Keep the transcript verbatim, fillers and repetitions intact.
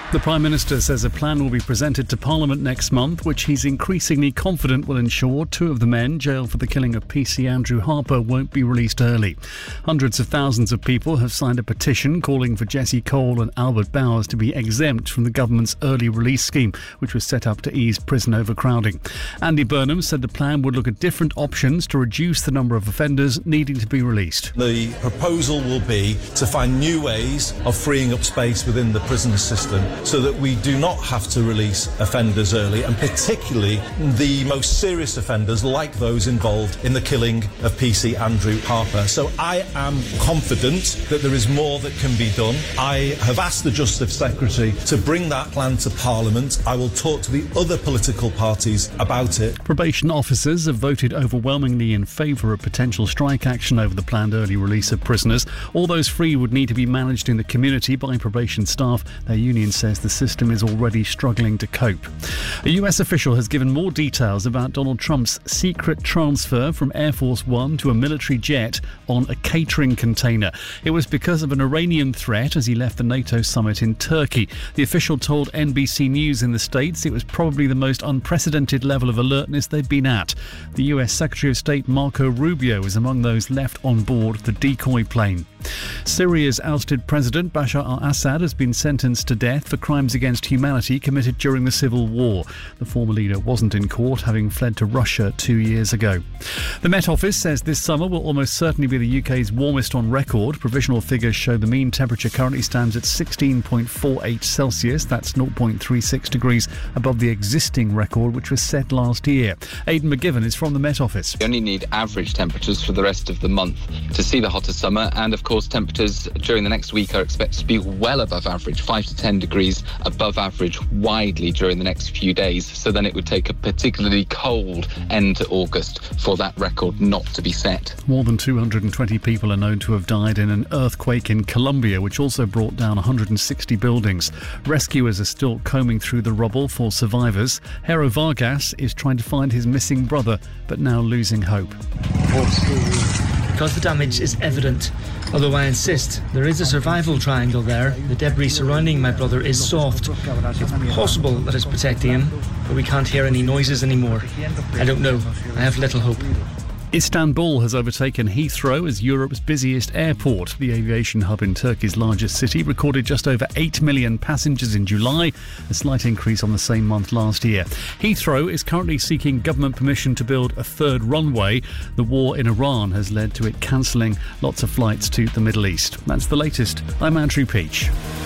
The Prime Minister says a plan will be presented to Parliament next month, which he's increasingly confident will ensure two of the men jailed for the killing of P C Andrew Harper won't be released early. Hundreds of thousands of people have signed a petition calling for Jesse Cole and Albert Bowers to be exempt from the government's early release scheme, which was set up to ease prison overcrowding. Andy Burnham said the plan would look at different options to reduce the number of offenders needing to be released. The proposal will be to find new ways of freeing up space within the prison system, so that we do not have to release offenders early, and particularly the most serious offenders like those involved in the killing of P C Andrew Harper. So I am confident that there is more that can be done. I have asked the Justice Secretary to bring that plan to Parliament. I will talk to the other political parties about it. Probation officers have voted overwhelmingly in favour of potential strike action over the planned early release of prisoners. All those free would need to be managed in the community by probation staff. Their union says the system is already struggling to cope. A U S official has given more details about Donald Trump's secret transfer from Air Force One to a military jet on a catering container. It was because of an Iranian threat as he left the NATO summit in Turkey. The official told N B C News in the States it was probably the most unprecedented level of alertness they've been at. The U S Secretary of State Marco Rubio is among those left on board the decoy plane. Syria's ousted President Bashar al-Assad has been sentenced to death for crimes against humanity committed during the civil war. The former leader wasn't in court, having fled to Russia two years ago. The Met Office says this summer will almost certainly be the U K's warmest on record. Provisional figures show the mean temperature currently stands at sixteen point four eight Celsius. That's zero point three six degrees above the existing record, which was set last year. Aidan McGivern is from the Met Office. You only need average temperatures for the rest of the month to see the hottest summer, and of course temperatures during the next week are expected to be well above average, five to ten degrees above average widely during the next few days. So then it would take a particularly cold end to August for that record not to be set. More than two hundred twenty people are known to have died in an earthquake in Colombia, which also brought down one hundred sixty buildings. Rescuers are still combing through the rubble for survivors. Hero Vargas is trying to find his missing brother, but now losing hope. Because the damage is evident, although I insist there is a survival triangle there. The debris surrounding my brother is soft. It's possible that it's protecting him, but we can't hear any noises anymore. I don't know. I have little hope. Istanbul has overtaken Heathrow as Europe's busiest airport. The aviation hub in Turkey's largest city recorded just over eight million passengers in July, a slight increase on the same month last year. Heathrow is currently seeking government permission to build a third runway. The war in Iran has led to it cancelling lots of flights to the Middle East. That's the latest. I'm Andrew Peach.